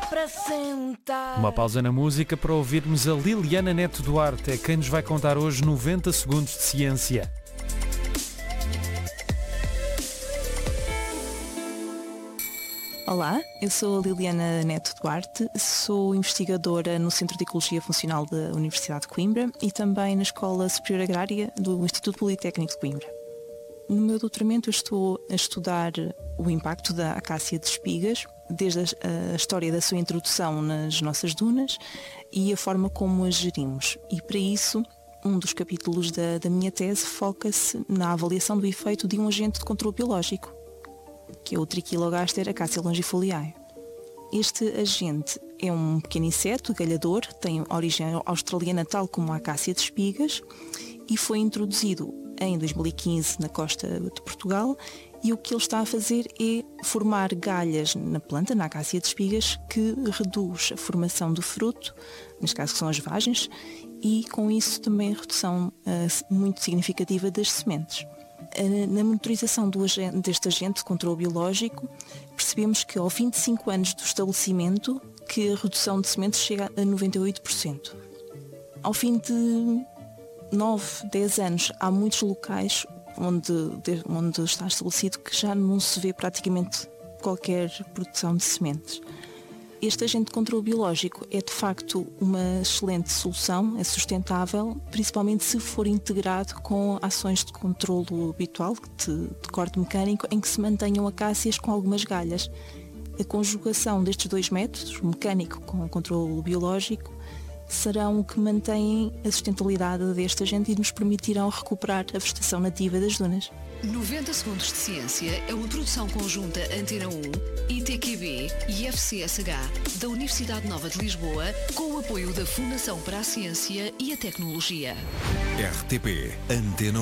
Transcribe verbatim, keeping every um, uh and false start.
para sentar. Uma pausa na música para ouvirmos a Liliana Neto Duarte, é quem nos vai contar hoje noventa segundos de ciência. Olá, eu sou a Liliana Neto Duarte, sou investigadora no Centro de Ecologia Funcional da Universidade de Coimbra e também na Escola Superior Agrária do Instituto Politécnico de Coimbra. No meu doutoramento eu estou a estudar o impacto da acácia de espigas, desde a, a história da sua introdução nas nossas dunas e a forma como a gerimos. E para isso, um dos capítulos da, da minha tese foca-se na avaliação do efeito de um agente de controle biológico, que é o Trichilogaster acacia longifoliae. Este agente é um pequeno inseto galhador, tem origem australiana tal como a acácia de espigas e foi introduzido em dois mil e quinze na costa de Portugal, e o que ele está a fazer é formar galhas na planta, na acácia de espigas, que reduz a formação do fruto, neste caso que são as vagens, e com isso também a redução uh, muito significativa das sementes. Na monitorização do agente, deste agente de controle biológico, percebemos que ao vinte e cinco anos do estabelecimento, que a redução de sementes chega a noventa e oito por cento. Ao fim de nove, dez anos, há muitos locais onde, onde está estabelecido que já não se vê praticamente qualquer produção de sementes. Este agente de controle biológico é de facto uma excelente solução, é sustentável, principalmente se for integrado com ações de controlo habitual, de, de corte mecânico, em que se mantenham acácias com algumas galhas. A conjugação destes dois métodos, o mecânico com o controlo biológico, serão o que mantêm a sustentabilidade deste agente e nos permitirão recuperar a vegetação nativa das dunas. noventa segundos de ciência é uma produção conjunta Antena um, I T Q B e F C S H da Universidade Nova de Lisboa, com o apoio da Fundação para a Ciência e a Tecnologia. R T P Antena